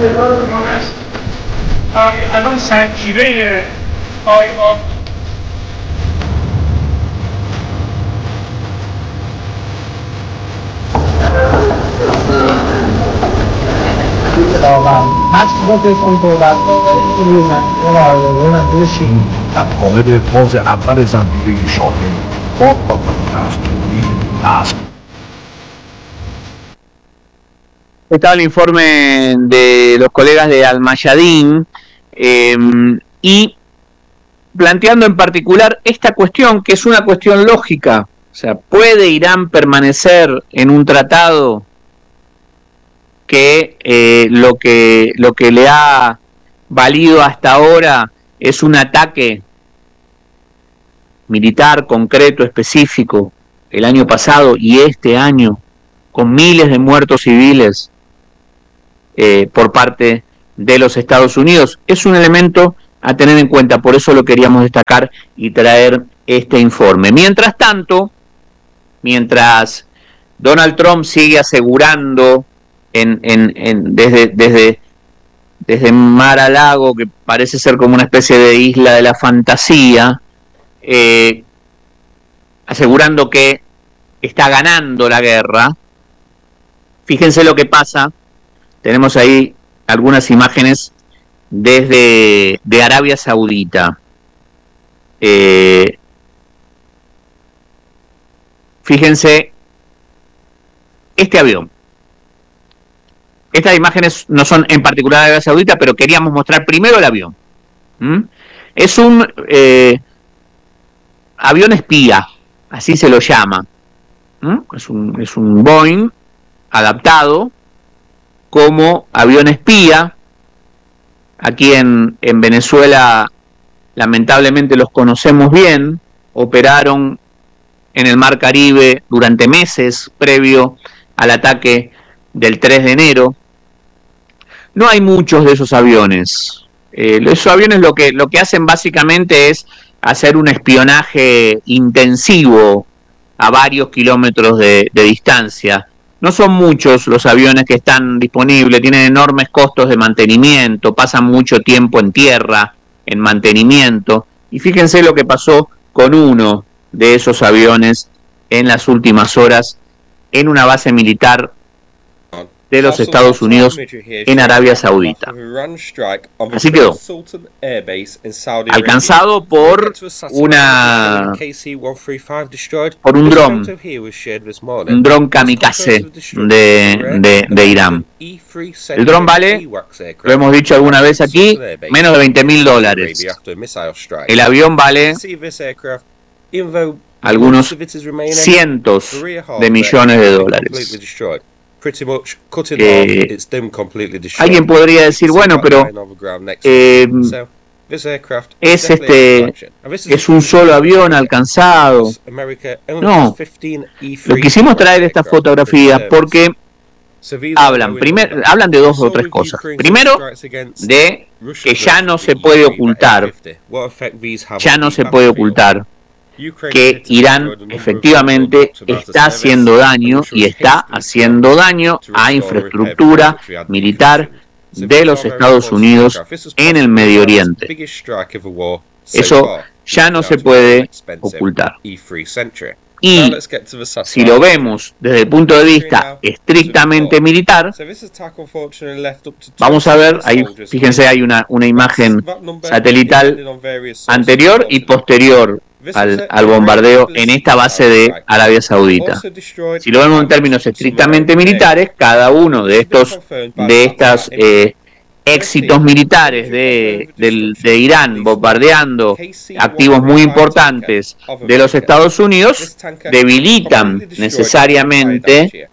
Estaba el informe de los colegas de Al-Mayadin y planteando en particular esta cuestión, que es una cuestión lógica. O sea, ¿puede Irán permanecer en un tratado que lo que le ha valido hasta ahora es un ataque militar concreto, específico, el año pasado y este año, con miles de muertos civiles por parte de los Estados Unidos? Es un elemento a tener en cuenta, por eso lo queríamos destacar y traer este informe. Mientras tanto, mientras Donald Trump sigue asegurando desde Mar-a-Lago, que parece ser como una especie de isla de la fantasía, asegurando que está ganando la guerra, fíjense lo que pasa. Tenemos ahí algunas imágenes de Arabia Saudita. Fíjense este avión. Estas imágenes no son en particular de Arabia Saudita, pero queríamos mostrar primero el avión. Es un avión espía, así se lo llama. Es un Boeing adaptado como avión espía. Aquí en Venezuela, lamentablemente los conocemos bien, operaron en el Mar Caribe durante meses previo al ataque del 3 de enero. No hay muchos de esos aviones. Esos aviones lo que hacen básicamente es hacer un espionaje intensivo a varios kilómetros de distancia. No son muchos los aviones que están disponibles, tienen enormes costos de mantenimiento, pasan mucho tiempo en tierra, en mantenimiento. Y fíjense lo que pasó con uno de esos aviones en las últimas horas en una base militar de los Estados Unidos en Arabia Saudita. Así quedó. Alcanzado por un dron kamikaze de Irán. El dron vale, lo hemos dicho alguna vez aquí, menos de $20,000. El avión vale algunos cientos de millones de dólares. Alguien podría decir, bueno, pero es un solo avión alcanzado. No, lo quisimos traer estas fotografías porque hablan de dos o tres cosas. Primero, de que ya no se puede ocultar, que Irán efectivamente está haciendo daño y está haciendo daño a infraestructura militar de los Estados Unidos en el Medio Oriente. Eso ya no se puede ocultar. Y si lo vemos desde el punto de vista estrictamente militar, vamos a ver, ahí, fíjense, hay una imagen satelital anterior y posterior al bombardeo en esta base de Arabia Saudita. Si lo vemos en términos estrictamente militares, cada uno de estos éxitos militares de Irán bombardeando activos muy importantes de los Estados Unidos debilitan necesariamente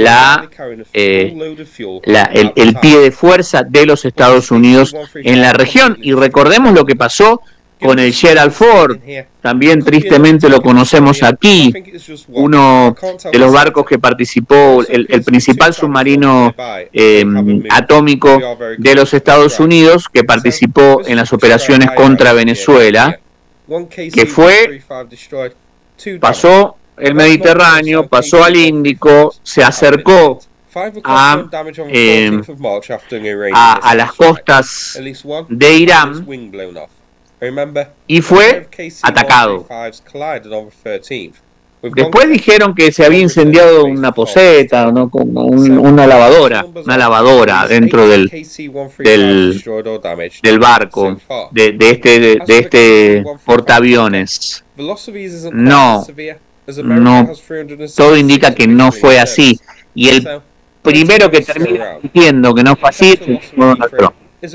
el pie de fuerza de los Estados Unidos en la región. Y recordemos lo que pasó con el Gerald Ford, también tristemente lo conocemos aquí, uno de los barcos que participó, el principal submarino atómico de los Estados Unidos que participó en las operaciones contra Venezuela, que pasó el Mediterráneo, pasó al Índico, se acercó a, a las costas de Irán y fue atacado. Después dijeron que se había incendiado una poseta, ¿no? Como una lavadora dentro del barco, de este portaaviones. No, todo indica que no fue así. Y el primero que termina diciendo que no fue así es Donald Trump.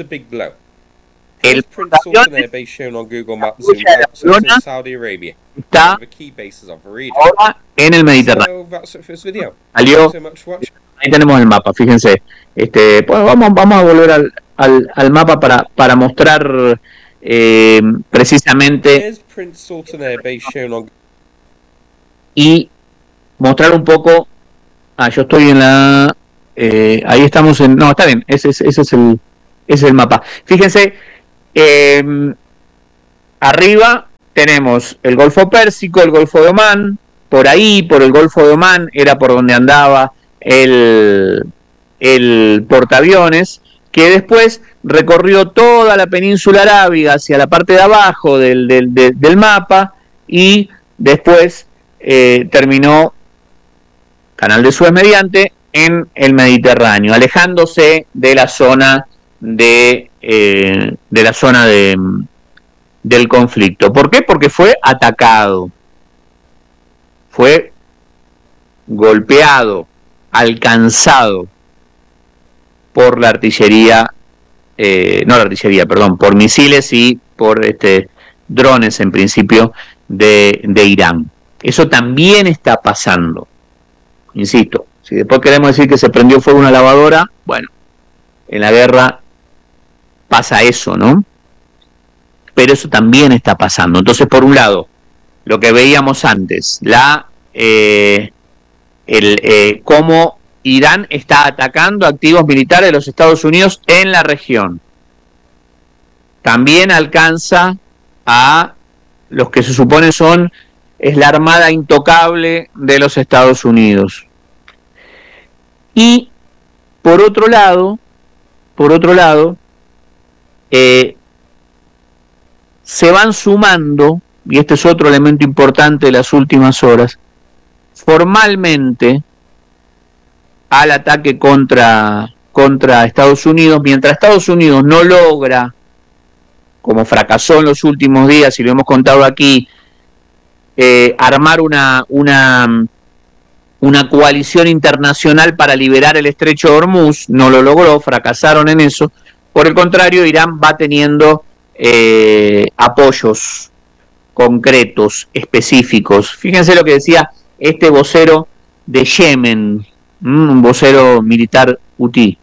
El portaaviones está ahora en el Mediterráneo. Salió, ahí tenemos el mapa, fíjense. Pues vamos a volver al mapa para mostrar precisamente y mostrar un poco. Yo estoy en la ahí estamos en, no, está bien, ese es el mapa. Fíjense, arriba tenemos el Golfo Pérsico, el Golfo de Omán. Por ahí, por el Golfo de Omán, era por donde andaba el portaaviones, que después recorrió toda la península arábiga hacia la parte de abajo del mapa y después terminó, Canal de Suez mediante, en el Mediterráneo, alejándose de la zona del conflicto. ¿Por qué? Porque fue atacado, fue golpeado, alcanzado por la artillería, por misiles y por drones en principio de Irán. Eso también está pasando. Insisto, si después queremos decir que se prendió fuego una lavadora, bueno, en la guerra pasa eso, ¿no? Pero eso también está pasando. Entonces, por un lado, lo que veíamos antes, cómo Irán está atacando activos militares de los Estados Unidos en la región. También alcanza a los que se supone es la armada intocable de los Estados Unidos. Y por otro lado, se van sumando, y este es otro elemento importante de las últimas horas, formalmente al ataque contra Estados Unidos, mientras Estados Unidos no logra, como fracasó en los últimos días, y lo hemos contado aquí, armar una coalición internacional para liberar el estrecho de Hormuz, no lo logró, fracasaron en eso. Por el contrario, Irán va teniendo apoyos concretos, específicos. Fíjense lo que decía este vocero de Yemen, un vocero militar hutí.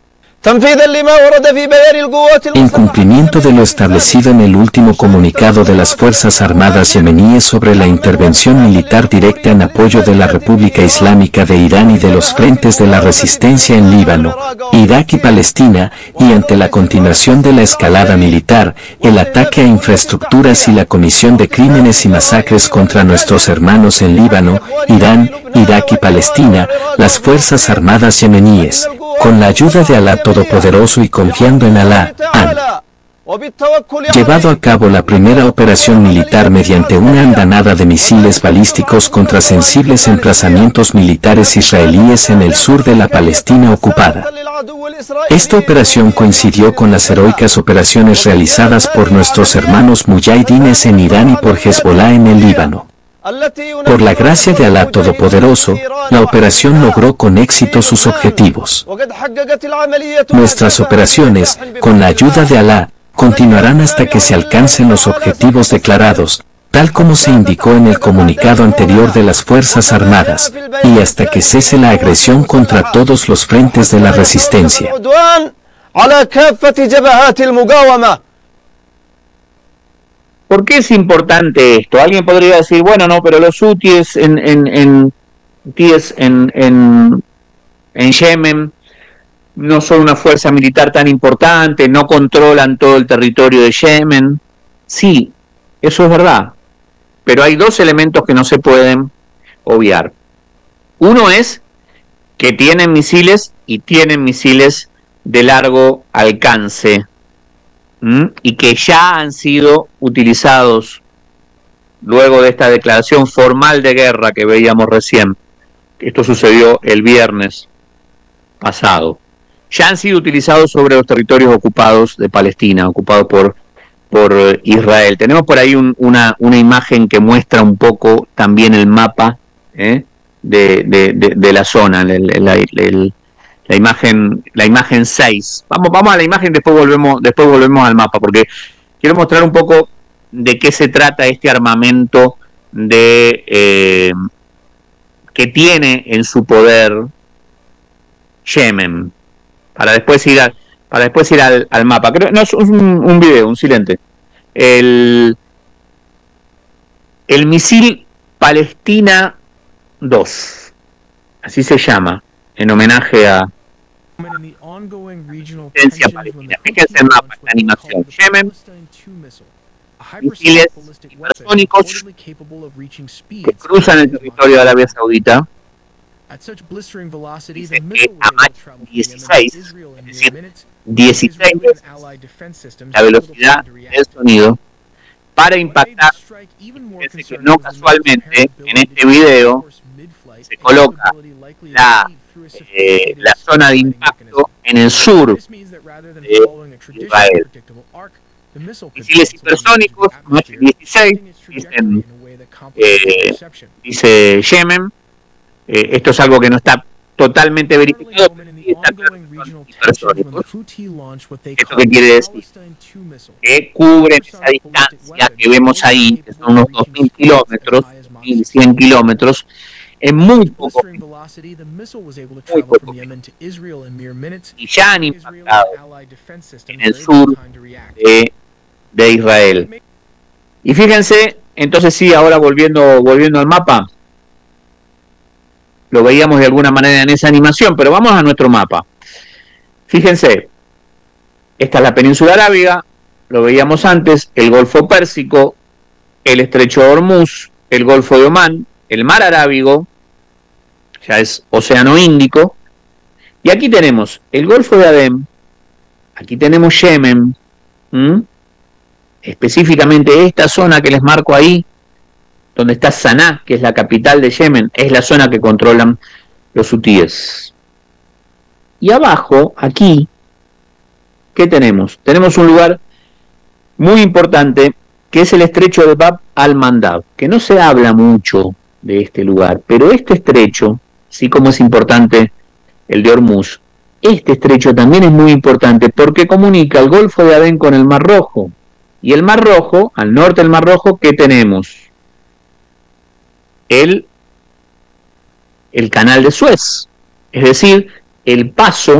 En cumplimiento de lo establecido en el último comunicado de las Fuerzas Armadas yemeníes sobre la intervención militar directa en apoyo de la República Islámica de Irán y de los frentes de la resistencia en Líbano, Irak y Palestina, y ante la continuación de la escalada militar, el ataque a infraestructuras y la comisión de crímenes y masacres contra nuestros hermanos en Líbano, Irán, Irak y Palestina, las Fuerzas Armadas yemeníes, con la ayuda de Alá Todopoderoso y confiando en Alá, han llevado a cabo la primera operación militar mediante una andanada de misiles balísticos contra sensibles emplazamientos militares israelíes en el sur de la Palestina ocupada. Esta operación coincidió con las heroicas operaciones realizadas por nuestros hermanos muyahidines en Irán y por Hezbollah en el Líbano. Por la gracia de Alá Todopoderoso, la operación logró con éxito sus objetivos. Nuestras operaciones, con la ayuda de Alá, continuarán hasta que se alcancen los objetivos declarados, tal como se indicó en el comunicado anterior de las Fuerzas Armadas, y hasta que cese la agresión contra todos los frentes de la resistencia. ¿Por qué es importante esto? Alguien podría decir, bueno, no, pero los hutíes en Yemen no son una fuerza militar tan importante, no controlan todo el territorio de Yemen. Sí, eso es verdad, pero hay dos elementos que no se pueden obviar. Uno es que tienen misiles y tienen misiles de largo alcance, y que ya han sido utilizados luego de esta declaración formal de guerra que veíamos recién. Esto sucedió el viernes pasado. Ya han sido utilizados sobre los territorios ocupados de Palestina, ocupados por Israel. Tenemos por ahí una imagen que muestra un poco también el mapa de la zona, la imagen 6. Vamos a la imagen, después volvemos al mapa, porque quiero mostrar un poco de qué se trata este armamento que tiene en su poder Yemen, para después ir al mapa. Creo, no, es un video, un silente. El misil Palestina 2, así se llama, en homenaje a Palestina. Fíjense el mapa, esta animación. Yemen, misiles hipersónicos que cruzan el territorio de Arabia Saudita. Dice que a Mach 16, es decir, 16 veces la velocidad del sonido, para impactar. Fíjense que no casualmente en este video se coloca la zona de impacto en el sur de Israel. Misiles hipersónicos, Mach 16, dice Yemen. Esto es algo que no está totalmente verificado, pero sí está claro que son hipersónicos. ¿Esto qué quiere decir? Que cubren esa distancia que vemos ahí, que son unos 2.000 kilómetros, 1.100 kilómetros, en muy poco tiempo. Y ya han impactado en el sur de Israel. Y fíjense, entonces sí, ahora volviendo al mapa, lo veíamos de alguna manera en esa animación, pero vamos a nuestro mapa. Fíjense, esta es la península arábiga, lo veíamos antes, el Golfo Pérsico, el Estrecho de Hormuz, el Golfo de Omán, el Mar Arábigo, ya es Océano Índico, y aquí tenemos el Golfo de Adén, aquí tenemos Yemen, específicamente esta zona que les marco ahí, donde está Saná, que es la capital de Yemen, es la zona que controlan los hutíes. Y abajo, aquí, ¿qué tenemos? Tenemos un lugar muy importante, que es el estrecho de Bab al-Mandab, que no se habla mucho de este lugar, pero este estrecho, así como es importante el de Hormuz, este estrecho también es muy importante porque comunica el Golfo de Adén con el Mar Rojo. Y el Mar Rojo, al norte del Mar Rojo, ¿qué tenemos? El canal de Suez, es decir, el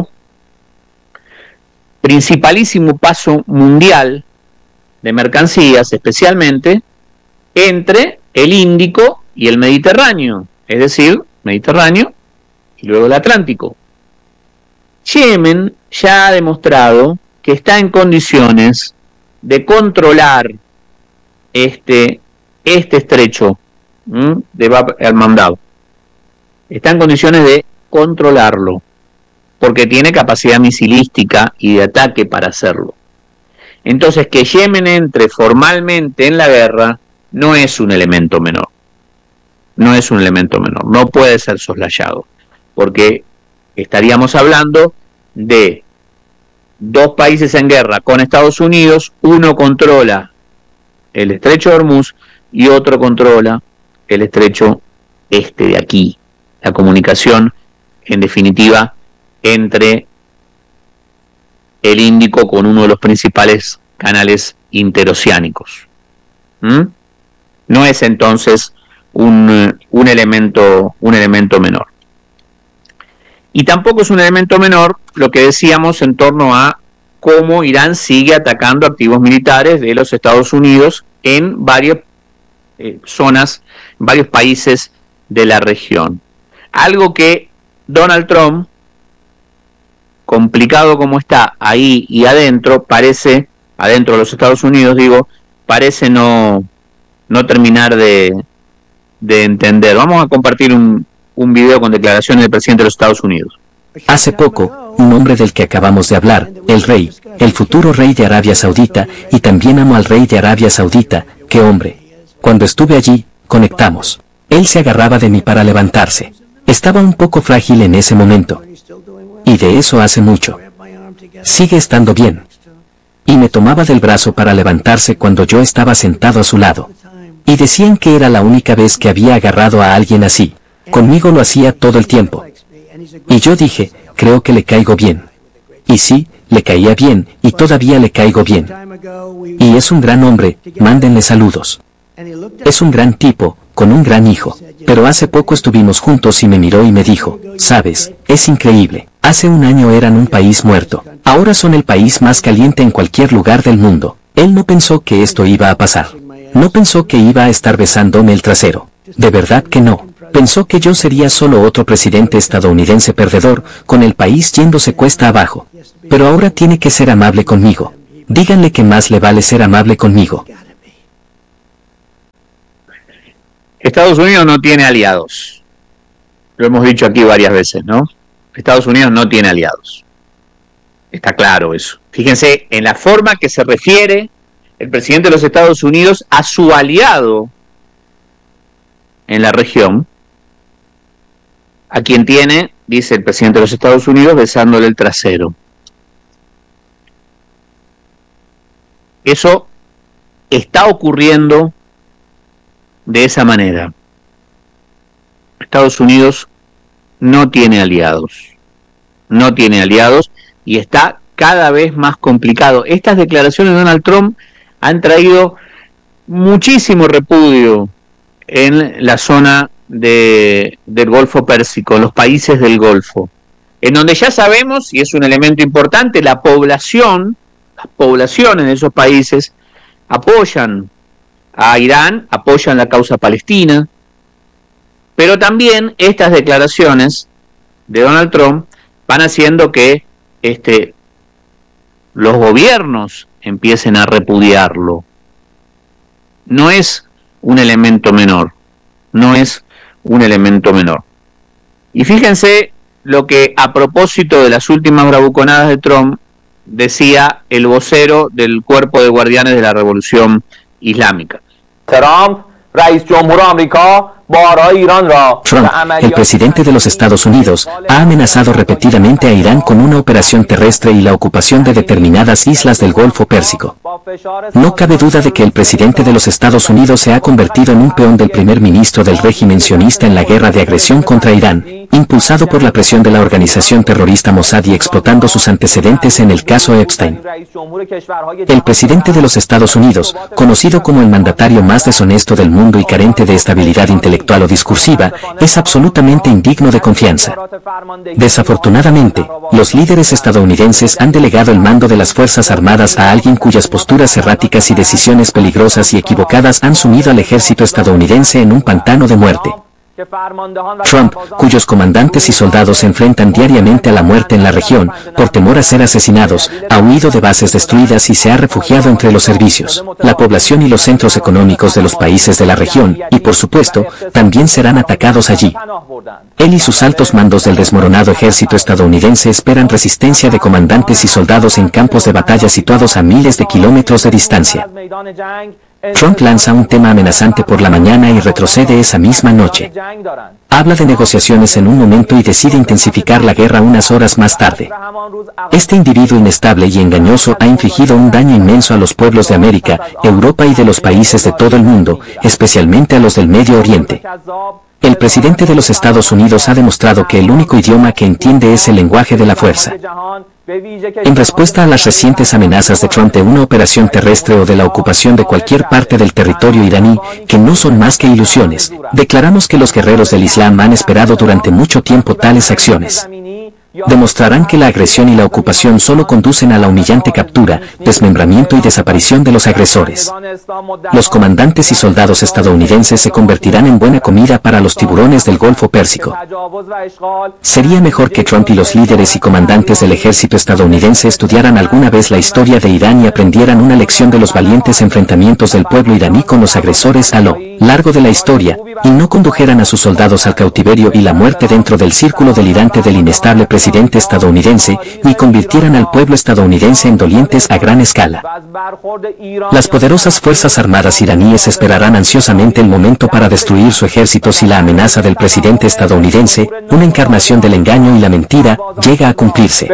principalísimo paso mundial de mercancías, especialmente entre el Índico y el Mediterráneo, es decir, Mediterráneo y luego el Atlántico. Yemen ya ha demostrado que está en condiciones de controlar este estrecho de Bab al-Mandab. Está en condiciones de controlarlo, porque tiene capacidad misilística y de ataque para hacerlo. Entonces, que Yemen entre formalmente en la guerra no es un elemento menor. No es un elemento menor, no puede ser soslayado, porque estaríamos hablando de dos países en guerra con Estados Unidos, uno controla el estrecho de Hormuz y otro controla el estrecho de aquí, la comunicación, en definitiva, entre el Índico con uno de los principales canales interoceánicos. No es entonces un elemento menor. Y tampoco es un elemento menor lo que decíamos en torno a cómo Irán sigue atacando activos militares de los Estados Unidos en varias zonas, varios países de la región. Algo que Donald Trump, complicado como está ahí y adentro, adentro de los Estados Unidos, parece no terminar de entender. Vamos a compartir un un video con declaraciones del presidente de los Estados Unidos. Hace poco, un hombre del que acabamos de hablar, el rey, el futuro rey de Arabia Saudita, y también amo al rey de Arabia Saudita, qué hombre. Cuando estuve allí, conectamos. Él se agarraba de mí para levantarse. Estaba un poco frágil en ese momento. Y de eso hace mucho. Sigue estando bien. Y me tomaba del brazo para levantarse cuando yo estaba sentado a su lado. Y decían que era la única vez que había agarrado a alguien así. Conmigo lo hacía todo el tiempo. Y yo dije, creo que le caigo bien. Y sí, le caía bien, y todavía le caigo bien. Y es un gran hombre, mándenle saludos. Es un gran tipo, con un gran hijo. Pero hace poco estuvimos juntos y me miró y me dijo, sabes, es increíble. Hace un año eran un país muerto. Ahora son el país más caliente en cualquier lugar del mundo. Él no pensó que esto iba a pasar. No pensó que iba a estar besándome el trasero. De verdad que no. Pensó que yo sería solo otro presidente estadounidense perdedor, con el país yéndose cuesta abajo. Pero ahora tiene que ser amable conmigo. Díganle que más le vale ser amable conmigo. Estados Unidos no tiene aliados. Lo hemos dicho aquí varias veces, ¿no? Estados Unidos no tiene aliados. Está claro eso. Fíjense en la forma que se refiere el presidente de los Estados Unidos a su aliado en la región, a quien tiene, dice el presidente de los Estados Unidos, besándole el trasero. Eso está ocurriendo de esa manera. Estados Unidos no tiene aliados. No tiene aliados y está cada vez más complicado. Estas declaraciones de Donald Trump han traído muchísimo repudio en la zona del Golfo Pérsico, en los países del Golfo, en donde ya sabemos, y es un elemento importante, las poblaciones de esos países apoyan a Irán, apoyan la causa palestina, pero también estas declaraciones de Donald Trump van haciendo que los gobiernos empiecen a repudiarlo. No es un elemento menor, no es un elemento menor. Y fíjense lo que a propósito de las últimas bravuconadas de Trump decía el vocero del Cuerpo de Guardianes de la Revolución Islámica. Trump, el presidente de los Estados Unidos, ha amenazado repetidamente a Irán con una operación terrestre y la ocupación de determinadas islas del Golfo Pérsico. No cabe duda de que el presidente de los Estados Unidos se ha convertido en un peón del primer ministro del régimen sionista en la guerra de agresión contra Irán, impulsado por la presión de la organización terrorista Mossad y explotando sus antecedentes en el caso Epstein. El presidente de los Estados Unidos, conocido como el mandatario más deshonesto del mundo y carente de estabilidad intelectual o discursiva, es absolutamente indigno de confianza. Desafortunadamente, los líderes estadounidenses han delegado el mando de las Fuerzas Armadas a alguien cuyas posturas erráticas y decisiones peligrosas y equivocadas han sumido al ejército estadounidense en un pantano de muerte. Trump, cuyos comandantes y soldados se enfrentan diariamente a la muerte en la región, por temor a ser asesinados, ha huido de bases destruidas y se ha refugiado entre los servicios, la población y los centros económicos de los países de la región, y por supuesto, también serán atacados allí. Él y sus altos mandos del desmoronado ejército estadounidense esperan resistencia de comandantes y soldados en campos de batalla situados a miles de kilómetros de distancia. Trump lanza un tema amenazante por la mañana y retrocede esa misma noche. Habla de negociaciones en un momento y decide intensificar la guerra unas horas más tarde. Este individuo inestable y engañoso ha infligido un daño inmenso a los pueblos de América, Europa y de los países de todo el mundo, especialmente a los del Medio Oriente. El presidente de los Estados Unidos ha demostrado que el único idioma que entiende es el lenguaje de la fuerza. En respuesta a las recientes amenazas de Trump de una operación terrestre o de la ocupación de cualquier parte del territorio iraní, que no son más que ilusiones, declaramos que los guerreros del Islam han esperado durante mucho tiempo tales acciones. demostrarán que la agresión y la ocupación solo conducen a la humillante captura, desmembramiento y desaparición de los agresores. Los comandantes y soldados estadounidenses se convertirán en buena comida para los tiburones del Golfo Pérsico. Sería mejor que Trump y los líderes y comandantes del ejército estadounidense estudiaran alguna vez la historia de Irán y aprendieran una lección de los valientes enfrentamientos del pueblo iraní con los agresores a lo largo de la historia, y no condujeran a sus soldados al cautiverio y la muerte dentro del círculo delirante del inestable presidente estadounidense, ni convirtieran al pueblo estadounidense en dolientes a gran escala. Las poderosas fuerzas armadas iraníes esperarán ansiosamente el momento para destruir su ejército si la amenaza del presidente estadounidense, una encarnación del engaño y la mentira, llega a cumplirse.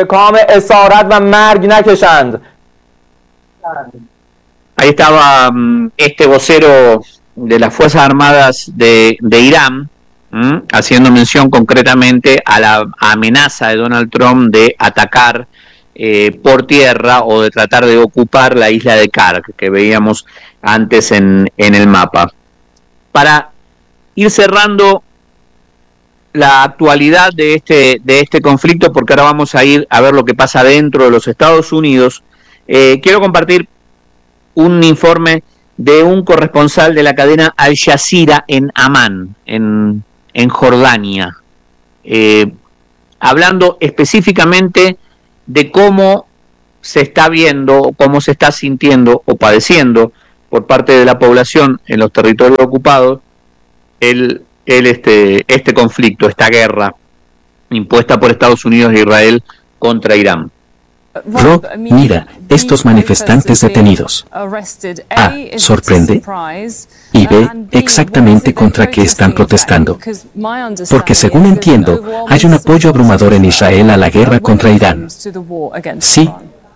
Ahí estaba este vocero de las Fuerzas Armadas de Irán, haciendo mención concretamente a la amenaza de Donald Trump de atacar por tierra o de tratar de ocupar la isla de Kark, que veíamos antes en el mapa. Para ir cerrando la actualidad de este conflicto, porque ahora vamos a ir a ver lo que pasa dentro de los Estados Unidos, quiero compartir un informe de un corresponsal de la cadena Al Jazeera en Amán, en Jordania, hablando específicamente de cómo se está viendo, cómo se está sintiendo o padeciendo por parte de la población en los territorios ocupados este conflicto, esta guerra impuesta por Estados Unidos e Israel contra Irán. Rob, mira, estos manifestantes detenidos. A. Sorprende. Y B. Exactamente contra qué están protestando. Porque según entiendo, hay un apoyo abrumador en Israel a la guerra contra Irán. Sí.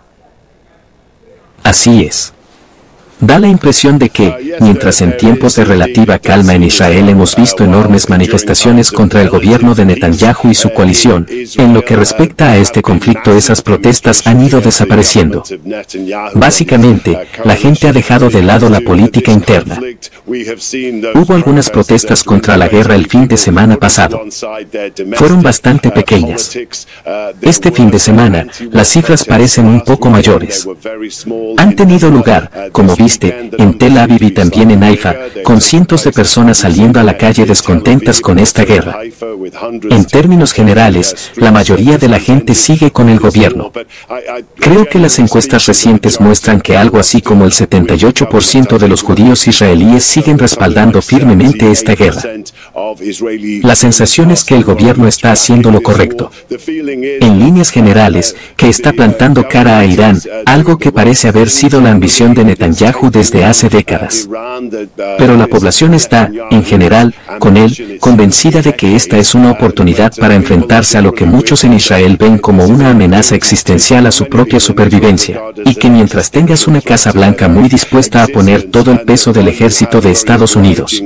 Así es. Da la impresión de que, mientras en tiempos de relativa calma en Israel hemos visto enormes manifestaciones contra el gobierno de Netanyahu y su coalición, en lo que respecta a este conflicto esas protestas han ido desapareciendo. Básicamente, la gente ha dejado de lado la política interna. Hubo algunas protestas contra la guerra el fin de semana pasado. Fueron bastante pequeñas. Este fin de semana, las cifras parecen un poco mayores. Han tenido lugar, como en Tel Aviv y también en Haifa, con cientos de personas saliendo a la calle descontentas con esta guerra. En términos generales, la mayoría de la gente sigue con el gobierno. Creo que las encuestas recientes muestran que algo así como el 78% de los judíos israelíes siguen respaldando firmemente esta guerra. La sensación es que el gobierno está haciendo lo correcto. En líneas generales, que está plantando cara a Irán, algo que parece haber sido la ambición de Netanyahu desde hace décadas. Pero la población está, en general, con él, convencida de que esta es una oportunidad para enfrentarse a lo que muchos en Israel ven como una amenaza existencial a su propia supervivencia, y que mientras tengas una Casa Blanca muy dispuesta a poner todo el peso del ejército de Estados Unidos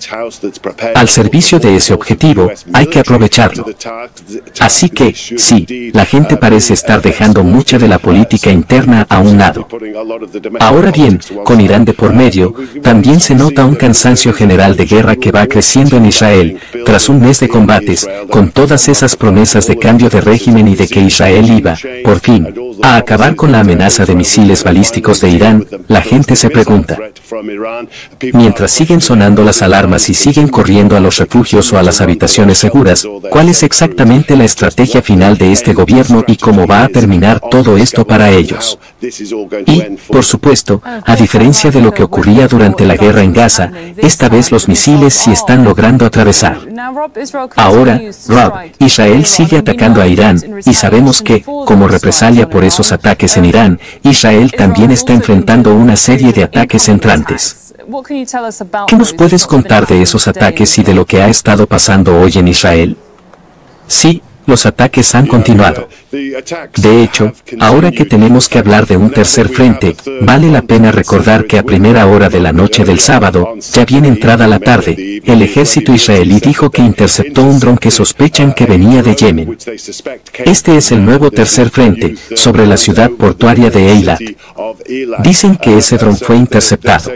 al servicio de ese objetivo, hay que aprovecharlo. Así que, sí, la gente parece estar dejando mucha de la política interna a un lado. Ahora bien, con Irán de por medio, también se nota un cansancio general de guerra que va creciendo en Israel, tras un mes de combates, con todas esas promesas de cambio de régimen y de que Israel iba, por fin, a acabar con la amenaza de misiles balísticos de Irán. La gente se pregunta, mientras siguen sonando las alarmas y siguen corriendo a los refugios o a las habitaciones seguras, ¿cuál es exactamente la estrategia final de este gobierno y cómo va a terminar todo esto para ellos? Y, por supuesto, a diferencia de lo que ocurría durante la guerra en Gaza, esta vez los misiles sí están logrando atravesar. Ahora, Rob, Israel sigue atacando a Irán, y sabemos que, como represalia por esos ataques en Irán, Israel también está enfrentando una serie de ataques entrantes. ¿Qué nos puedes contar de esos ataques y de lo que ha estado pasando hoy en Israel? Sí, los ataques han continuado. De hecho, ahora que tenemos que hablar de un tercer frente, vale la pena recordar que a primera hora de la noche del sábado, ya bien entrada la tarde, el ejército israelí dijo que interceptó un dron que sospechan que venía de Yemen. Este es el nuevo tercer frente, sobre la ciudad portuaria de Eilat. Dicen que ese dron fue interceptado.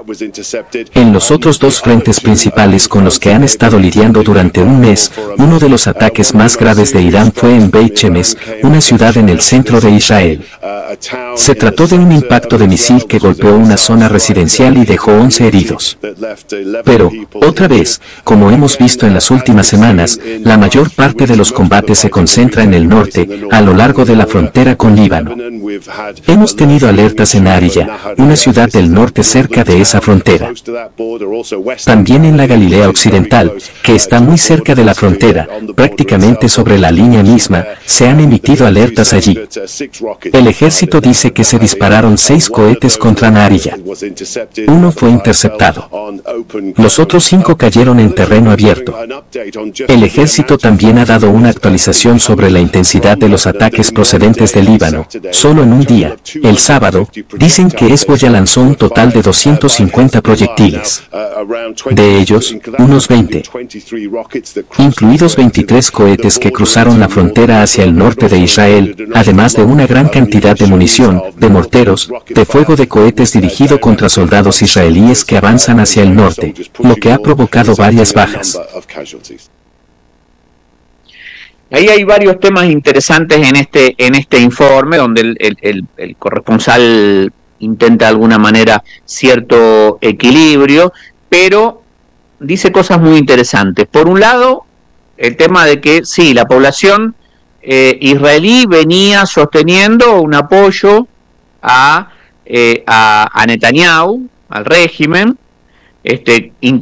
En los otros dos frentes principales con los que han estado lidiando durante un mes, uno de los ataques más graves desde Irán fue en Beit Shemesh, una ciudad en el centro de Israel. Se trató de un impacto de misil que golpeó una zona residencial y dejó 11 heridos. Pero, otra vez, como hemos visto en las últimas semanas, la mayor parte de los combates se concentra en el norte, a lo largo de la frontera con Líbano. Hemos tenido alertas en Arilla, una ciudad del norte cerca de esa frontera. También en la Galilea Occidental, que está muy cerca de la frontera, prácticamente sobre la línea misma, se han emitido alertas allí. El ejército dice que se dispararon 6 cohetes contra Nariya. Uno fue interceptado. Los otros 5 cayeron en terreno abierto. El ejército también ha dado una actualización sobre la intensidad de los ataques procedentes del Líbano. Solo en un día, el sábado, dicen que Hezbollah lanzó un total de 250 proyectiles. De ellos, unos 20, incluidos 23 cohetes que cruzaron la frontera hacia el norte de Israel, además de una gran cantidad de munición, de morteros, de fuego de cohetes dirigido contra soldados israelíes que avanzan hacia el norte, lo que ha provocado varias bajas. Ahí hay varios temas interesantes en este informe, donde el corresponsal intenta de alguna manera cierto equilibrio, pero dice cosas muy interesantes. Por un lado, el tema de que sí, la población israelí venía sosteniendo un apoyo a Netanyahu, al régimen,